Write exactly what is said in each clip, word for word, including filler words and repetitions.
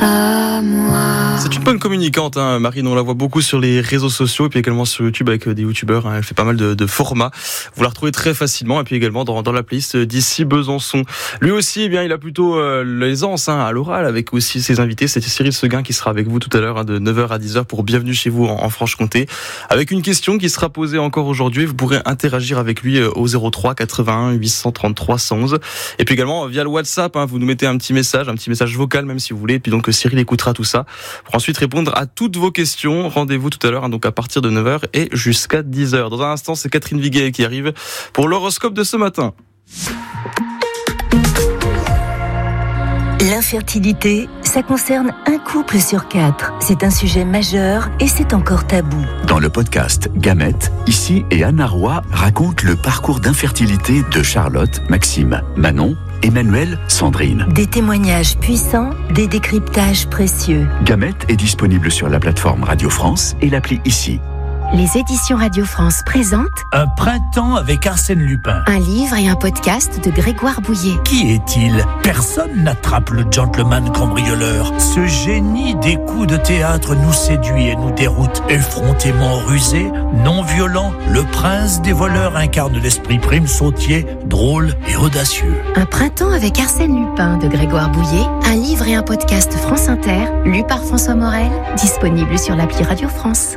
à moi. C'est une bonne communicante, hein, Marine. On la voit beaucoup sur les réseaux sociaux et puis également sur YouTube avec des youtubeurs. Hein. Elle fait pas mal de, de formats. Vous la retrouvez très facilement et puis également dans, dans la playlist d'ici Besançon. Lui aussi, eh bien, il a plutôt euh, l'aisance hein, à l'oral avec aussi ses invités. C'est Cyril Seguin qui sera avec vous tout à l'heure hein, de neuf heures à dix heures pour Bienvenue chez vous en, en Franche-Comté. Avec une question qui sera posée encore aujourd'hui. Vous pourrez interagir avec lui au zéro trois quatre-vingt-un huit cent trente-trois cent onze. Et puis également via le WhatsApp, hein, vous nous mettez un petit message, un petit message vocal même si vous voulez. Et puis donc Cyril écoutera tout ça pour ensuite répondre à toutes vos questions. Rendez-vous tout à l'heure, hein, donc à partir de neuf heures et jusqu'à dix heures. Dans un instant, c'est Catherine Viguet qui arrive pour l'horoscope de ce matin. L'infertilité, ça concerne un couple sur quatre. C'est un sujet majeur et c'est encore tabou. Dans le podcast Gamètes, Ici et Anna Roy racontent le parcours d'infertilité de Charlotte, Maxime, Manon, Emmanuel, Sandrine. Des témoignages puissants, des décryptages précieux. Gamètes est disponible sur la plateforme Radio France et l'appli Ici. Les éditions Radio France présentent Un printemps avec Arsène Lupin. un livre et un podcast de Grégoire Bouillet. Qui est-il ? Personne n'attrape le gentleman cambrioleur. Ce génie des coups de théâtre nous séduit et nous déroute. Effrontément rusé, non violent, le prince des voleurs incarne l'esprit prime sautier, drôle et audacieux. Un printemps avec Arsène Lupin de Grégoire Bouillet, un livre et un podcast France Inter, lu par François Morel, disponible sur l'appli Radio France.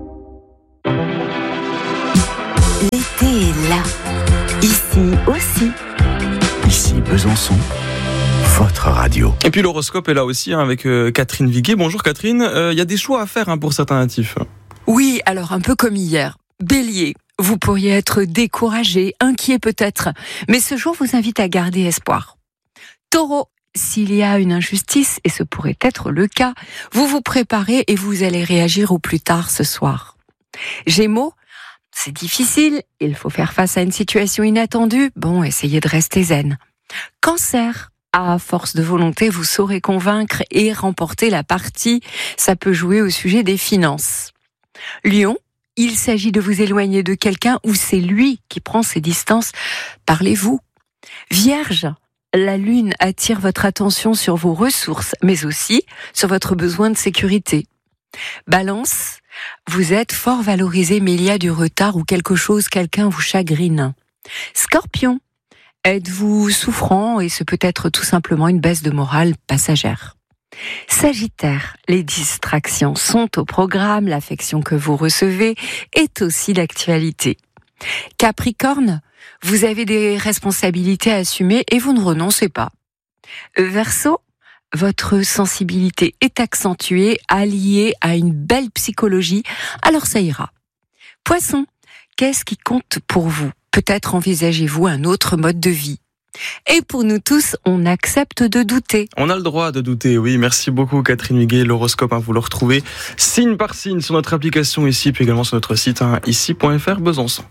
L'été est là. Ici aussi. Ici Besançon, votre radio. Et puis l'horoscope est là aussi hein, avec euh, Catherine Viguet. Bonjour Catherine, il euh, y a des choix à faire hein, pour certains natifs. Oui, alors un peu comme hier. Bélier, vous pourriez être découragé, inquiet peut-être, mais ce jour vous invite à garder espoir. Taureau, s'il y a une injustice, et ce pourrait être le cas, vous vous préparez et vous allez réagir au plus tard ce soir. Gémeaux, c'est difficile, il faut faire face à une situation inattendue, bon, essayez de rester zen. Cancer, à force de volonté, vous saurez convaincre et remporter la partie, ça peut jouer au sujet des finances. Lion, il s'agit de vous éloigner de quelqu'un ou c'est lui qui prend ses distances, parlez-vous. Vierge, la lune attire votre attention sur vos ressources, mais aussi sur votre besoin de sécurité. Balance, vous êtes fort valorisé, mais il y a du retard ou quelque chose, quelqu'un vous chagrine. Scorpion, êtes-vous souffrant et ce peut être tout simplement une baisse de morale passagère. Sagittaire, les distractions sont au programme, l'affection que vous recevez est aussi d'actualité. Capricorne, vous avez des responsabilités à assumer et vous ne renoncez pas. Verseau, votre sensibilité est accentuée, alliée à une belle psychologie, alors ça ira. Poisson, qu'est-ce qui compte pour vous ? Peut-être envisagez-vous un autre mode de vie. Et pour nous tous, on accepte de douter. On a le droit de douter, oui. Merci beaucoup Catherine Viguet. L'horoscope, hein, vous le retrouvez signe par signe sur notre application ici, puis également sur notre site hein, ici point f r Besançon.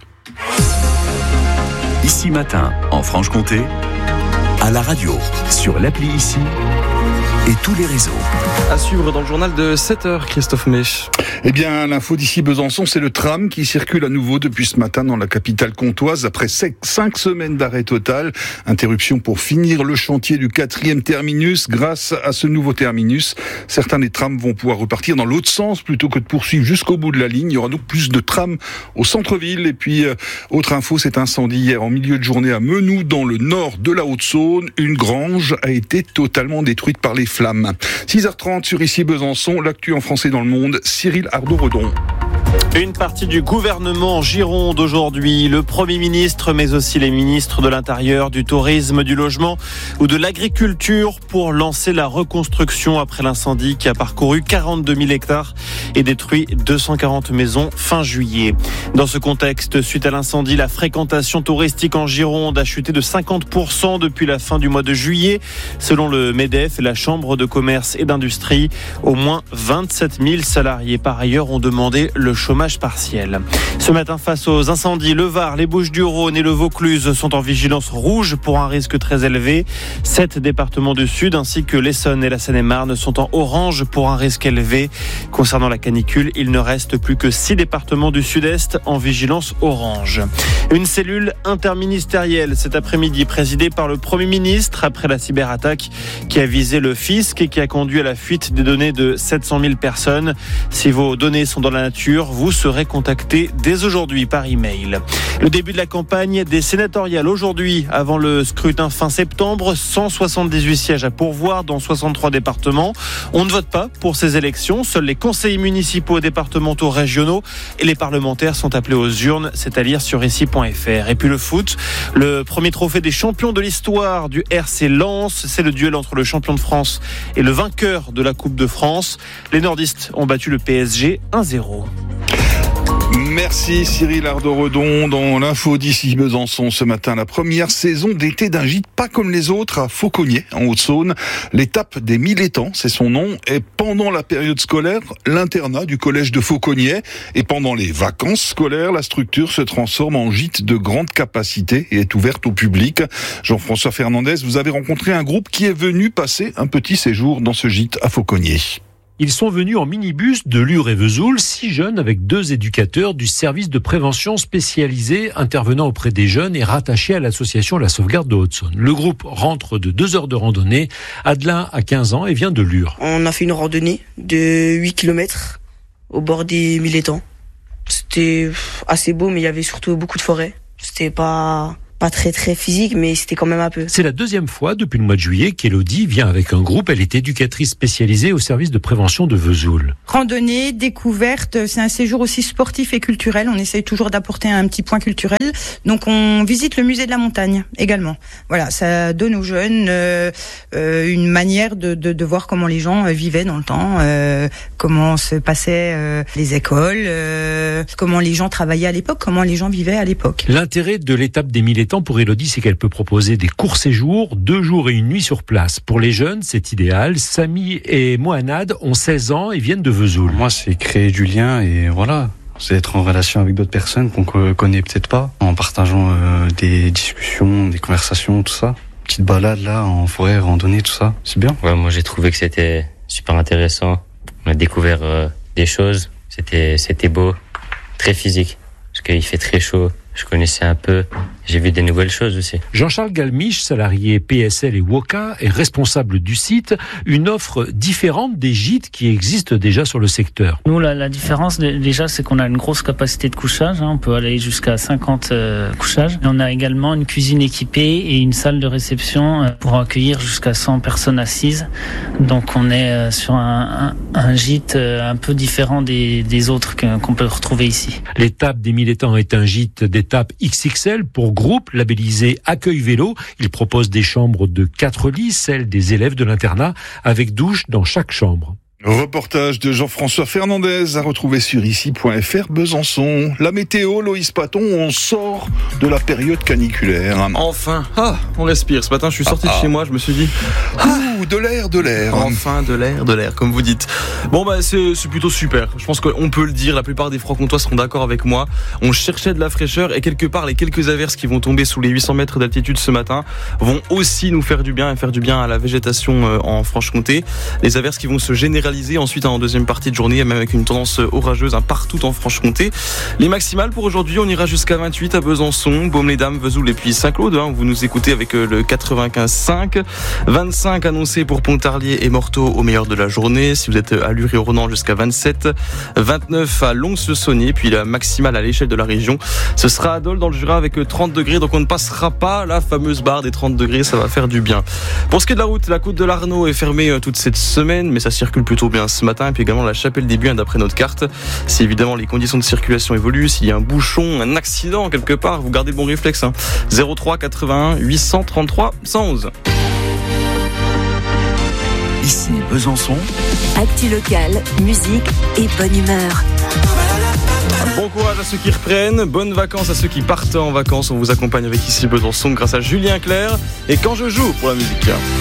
Ici matin, en Franche-Comté, à la radio, sur l'appli Ici et tous les réseaux. À suivre dans le journal de sept heures, Christophe Mech. Eh bien, l'info d'ici Besançon, c'est le tram qui circule à nouveau depuis ce matin dans la capitale comtoise après cinq semaines d'arrêt total. Interruption pour finir le chantier du quatrième terminus. Grâce à ce nouveau terminus, certains des trams vont pouvoir repartir dans l'autre sens plutôt que de poursuivre jusqu'au bout de la ligne. Il y aura donc plus de trams au centre-ville. Et puis, euh, autre info, cet incendie hier en milieu de journée à Menou, dans le nord de la Haute-Saône. Une grange a été totalement détruite par les flammes. six heures trente sur Ici Besançon, l'actu en français dans le monde, Cyril Ardo-Redon. Une partie du gouvernement en Gironde aujourd'hui, le Premier ministre mais aussi les ministres de l'Intérieur, du Tourisme, du Logement ou de l'Agriculture pour lancer la reconstruction après l'incendie qui a parcouru quarante-deux mille hectares et détruit deux cent quarante maisons fin juillet. Dans ce contexte, suite à l'incendie, la fréquentation touristique en Gironde a chuté de cinquante pour cent depuis la fin du mois de juillet. Selon le MEDEF et la Chambre de commerce et d'industrie, au moins vingt-sept mille salariés par ailleurs ont demandé le chômage partiel. Ce matin, face aux incendies, le Var, les Bouches-du-Rhône et le Vaucluse sont en vigilance rouge pour un risque très élevé. Sept départements du Sud ainsi que l'Essonne et la Seine-et-Marne sont en orange pour un risque élevé. Concernant la canicule, il ne reste plus que six départements du Sud-Est en vigilance orange. Une cellule interministérielle cet après-midi présidée par le Premier ministre après la cyberattaque qui a visé le fisc et qui a conduit à la fuite des données de sept cent mille personnes. Si vos données sont dans la nature, vous serez contacté dès aujourd'hui par email. Le début de la campagne des sénatoriales aujourd'hui, avant le scrutin fin septembre, cent soixante-dix-huit sièges à pourvoir dans soixante-trois départements. On ne vote pas pour ces élections, seuls les conseillers municipaux, départementaux, régionaux et les parlementaires sont appelés aux urnes, c'est à lire sur ici point f r. Et puis le foot, le premier trophée des champions de l'histoire du R C Lens, c'est le duel entre le champion de France et le vainqueur de la Coupe de France. Les nordistes ont battu le P S G un zéro. Merci Cyril Ardo-Redon. Dans l'info d'ici Besançon ce matin, la première saison d'été d'un gîte pas comme les autres à Fauconnier, en Haute-Saône. L'étape des mille étangs, c'est son nom. Et pendant la période scolaire, l'internat du collège de Fauconnier. Et pendant les vacances scolaires, la structure se transforme en gîte de grande capacité et est ouverte au public. Jean-François Fernandez, vous avez rencontré un groupe qui est venu passer un petit séjour dans ce gîte à Fauconnier. Ils sont venus en minibus de Lure et Vesoul, six jeunes avec deux éducateurs du service de prévention spécialisé intervenant auprès des jeunes et rattaché à l'association La Sauvegarde de Haute-Saône. Le groupe rentre de deux heures de randonnée. Adelin a quinze ans et vient de Lure. On a fait une randonnée de huit kilomètres au bord des mille étangs. C'était assez beau, mais il y avait surtout beaucoup de forêts. C'était pas... pas très très physique, mais c'était quand même un peu. C'est la deuxième fois depuis le mois de juillet qu'Élodie vient avec un groupe. Elle est éducatrice spécialisée au service de prévention de Vesoul. Randonnée, découverte, c'est un séjour aussi sportif et culturel. On essaye toujours d'apporter un petit point culturel. Donc on visite le musée de la montagne également. Voilà, ça donne aux jeunes euh, euh, une manière de, de, de voir comment les gens euh, vivaient dans le temps, euh, comment se passaient euh, les écoles, euh, comment les gens travaillaient à l'époque, comment les gens vivaient à l'époque. L'intérêt de l'étape des mille étangs pour Élodie, c'est qu'elle peut proposer des courts séjours, deux jours et une nuit sur place. Pour les jeunes, c'est idéal. Samy et Mohanad ont seize ans et viennent de Vesoul. Moi, c'est créer du lien et voilà. C'est être en relation avec d'autres personnes qu'on ne connaît peut-être pas, en partageant euh, des discussions, des conversations, tout ça. Petite balade là, en forêt, randonnée, tout ça. C'est bien. Ouais, moi, j'ai trouvé que c'était super intéressant. On a découvert euh, des choses. C'était, c'était beau, très physique, parce qu'il fait très chaud. Je connaissais un peu, j'ai vu des nouvelles choses aussi. Jean-Charles Galmiche, salarié P S L et Woka, est responsable du site, une offre différente des gîtes qui existent déjà sur le secteur. Nous, la, la différence déjà, c'est qu'on a une grosse capacité de couchage, hein, on peut aller jusqu'à cinquante euh, couchages. Et on a également une cuisine équipée et une salle de réception euh, pour accueillir jusqu'à cent personnes assises. Donc on est euh, sur un, un, un gîte euh, un peu différent des, des autres que, qu'on peut retrouver ici. L'étape des mille étangs est un gîte des Étape X X L pour groupe labellisé Accueil Vélo. Il propose des chambres de quatre lits, celles des élèves de l'internat, avec douche dans chaque chambre. Reportage de Jean-François Fernandez à retrouver sur ici point f r Besançon. La météo, Loïs Paton, on sort de la période caniculaire. Enfin, ah, on respire. Ce matin, je suis sorti ah, de chez moi, je me suis dit... Ah, de l'air, de l'air. Enfin, de l'air, de l'air, comme vous dites. Bon, bah, c'est, c'est plutôt super. Je pense qu'on peut le dire, la plupart des Franc-Comtois seront d'accord avec moi. On cherchait de la fraîcheur et quelque part, les quelques averses qui vont tomber sous les huit cents mètres d'altitude ce matin vont aussi nous faire du bien et faire du bien à la végétation en Franche-Comté. Les averses qui vont se généraliser ensuite en deuxième partie de journée, même avec une tendance orageuse hein, partout en Franche-Comté. Les maximales pour aujourd'hui, on ira jusqu'à vingt-huit à Besançon, Baume-les-Dames, Vesoul et puis Saint-Claude. Hein, vous nous écoutez avec le quatre-vingt-quinze cinq. vingt-cinq annoncés pour Pontarlier et Morteau au meilleur de la journée. Si vous êtes à Lure-et-Ornans, jusqu'à vingt-sept. vingt-neuf à Lons-le-Saunier. Puis la maximale à l'échelle de la région, ce sera à Dole dans le Jura avec trente degrés. Donc on ne passera pas la fameuse barre des trente degrés. Ça va faire du bien. Pour ce qui est de la route, la côte de l'Arnaud est fermée toute cette semaine, mais ça circule plutôt bien ce matin. Et puis également la Chapelle des Buins d'après notre carte. Si évidemment les conditions de circulation évoluent, s'il y a un bouchon, un accident quelque part, vous gardez le bon réflexe. Hein. zéro trois quatre-vingt-un huit cent trente-trois cent onze. Ici Besançon. Actu locale, musique et bonne humeur. Bon courage à ceux qui reprennent, bonnes vacances à ceux qui partent en vacances. On vous accompagne avec Ici Besançon grâce à Julien Clerc et Quand je joue pour la musique.